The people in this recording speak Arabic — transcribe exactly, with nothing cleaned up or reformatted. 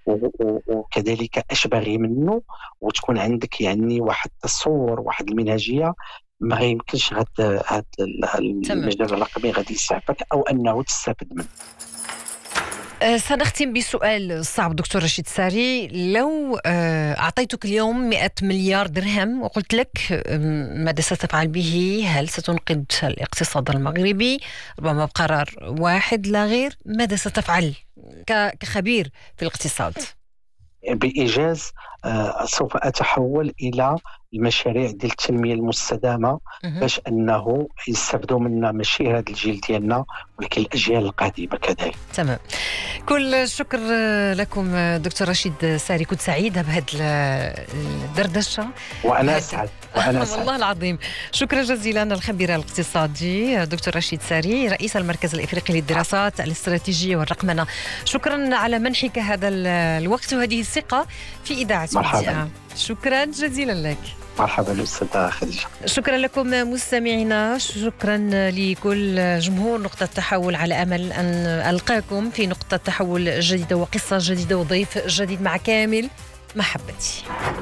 وكذلك اشبغي منه، وتكون عندك يعني واحد التصور، واحد المنهجيه. ما يمكنش هذا هذا تمام. المجال الرقمي غادي يسعفك او انه تستفد منه. أه سنختم بسؤال صعب دكتور رشيد ساري. لو أه أعطيتك اليوم مئة مليار درهم وقلت لك أه ماذا ستفعل به؟ هل ستنقذ الاقتصاد المغربي ربما بقرار واحد لا غير؟ ماذا ستفعل كخبير في الاقتصاد؟ بإيجاز آه سوف أتحول إلى المشاريع ديال التنمية المستدامة، مه. باش أنه يستفدوا منا ماشي هذا الجيل ديالنا ولكن الأجيال القادمة كذلك. تمام. كل الشكر لكم دكتور رشيد ساري، كنت سعيدة بهذه الدردشة. وأنا أسعد وأنا أسعد والله العظيم. شكرا جزيلا الخبير الاقتصادي دكتور رشيد ساري، رئيس المركز الإفريقي للدراسات الاستراتيجية والرقمنة. شكرا على منحك هذا الوقت وهذه الثقة في إذاعة مرحبا. شكرا جزيلا لك. مرحبا أستاذة خديجة. شكرا لكم مستمعينا، شكرا لكل جمهور نقطة تحول، على أمل أن ألقاكم في نقطة تحول جديدة وقصة جديدة وضيف جديد مع كامل محبتي.